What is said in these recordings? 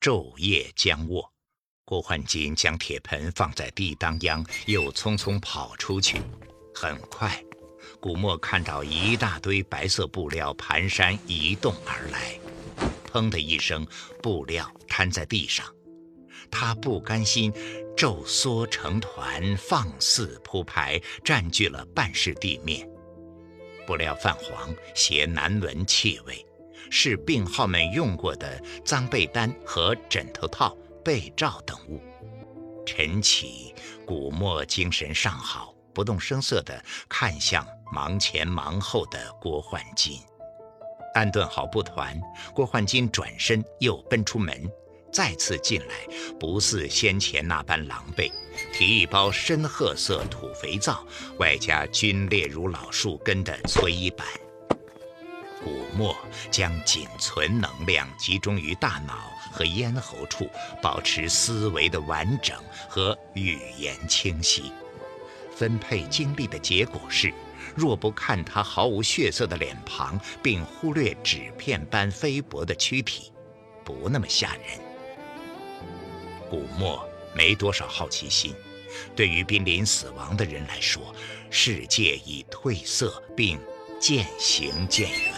昼夜将卧。郭焕金将铁盆放在地当央，又匆匆跑出去。很快，古墨看到一大堆白色布料蹒跚移动而来，砰的一声，布料摊在地上。他不甘心，骤缩成团，放肆铺排，占据了半室地面。布料泛黄，携难闻气味，是病号们用过的脏被单和枕头套、被罩等物。晨起，古墨精神尚好，不动声色地看向忙前忙后的郭焕金。安顿好布团，郭焕金转身又奔出门，再次进来，不似先前那般狼狈，提一包深褐色土肥皂，外加皲裂如老树根的搓衣板。古墨将仅存能量集中于大脑和咽喉处，保持思维的完整和语言清晰。分配精力的结果是，若不看他毫无血色的脸庞，并忽略纸片般菲薄的躯体，不那么吓人。古墨没多少好奇心，对于濒临死亡的人来说，世界已褪色并渐行渐远。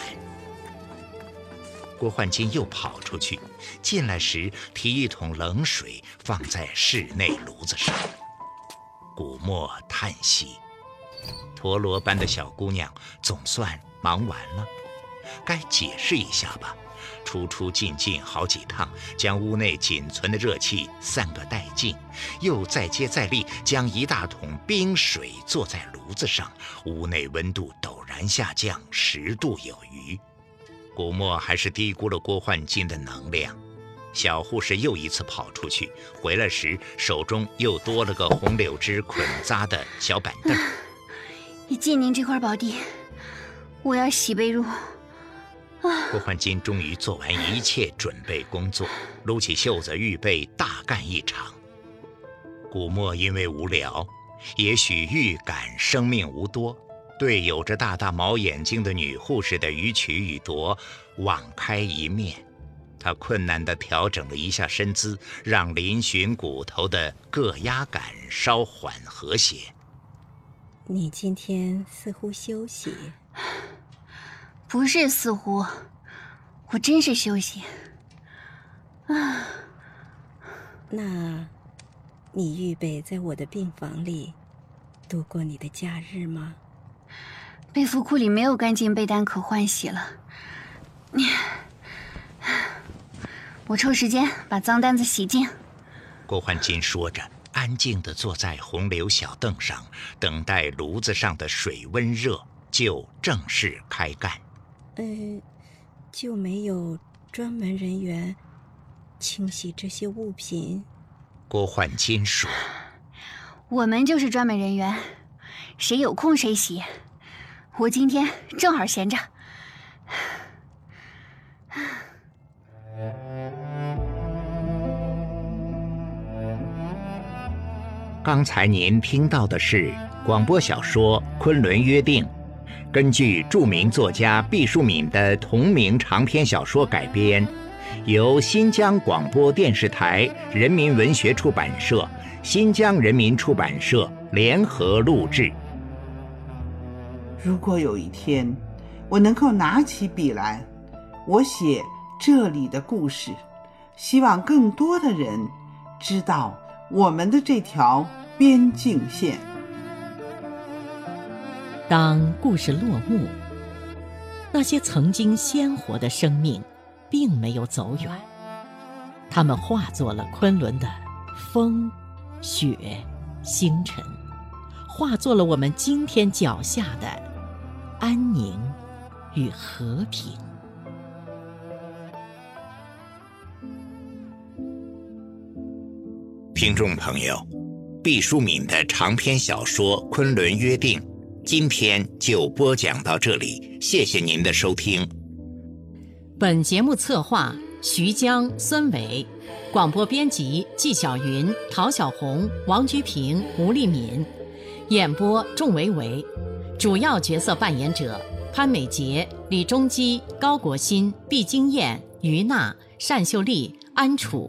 郭焕金又跑出去，进来时提一桶冷水放在室内炉子上。古墨叹息，陀螺般的小姑娘总算忙完了，该解释一下吧。出出进进好几趟，将屋内仅存的热气散个殆尽，又再接再厉，将一大桶冰水坐在炉子上，屋内温度陡然下降10度有余。古墨还是低估了郭焕金的能量。小护士又一次跑出去，回来时手中又多了个红柳枝捆扎的小板凳。 也借您这块宝地，我要洗被褥。 郭焕金终于做完一切准备工作，撸起袖子预备大干一场。古墨因为无聊，也许预感生命无多，对有着大大毛眼睛的女护士的予取予夺网开一面。他困难地调整了一下身姿，让嶙峋骨头的硌压感稍缓和些。 你今天似乎休息。 不是似乎，我真是休息。 那你预备在我的病房里度过你的假日吗？ 被服库里没有干净被单可换洗了，我抽时间把脏单子洗净。 郭焕金说着，安静地坐在红柳小凳上，等待炉子上的水温热，就正式开干。 就没有专门人员清洗这些物品？ 郭焕金说： 我们就是专门人员，谁有空谁洗。我今天正好闲着。 刚才您听到的是广播小说《昆仑约定》，根据著名作家毕淑敏的同名长篇小说改编，由新疆广播电视台人民文学出版社、新疆人民出版社联合录制。 如果有一天我能够拿起笔来，我写这里的故事，希望更多的人知道我们的这条边境线。 当故事落幕，那些曾经鲜活的生命并没有走远，它们化作了昆仑的风、雪、星辰，化作了我们今天脚下的安宁与和平。 听众朋友，毕淑敏的长篇小说《昆仑约定》今天就播讲到这里，谢谢您的收听。 本节目策划徐江、孙伟，广播编辑纪晓云、陶小红、王居平、吴丽敏，演播仲维维，主要角色扮演者潘美杰、李中基、高国新、毕金燕、于娜、单秀丽、安楚。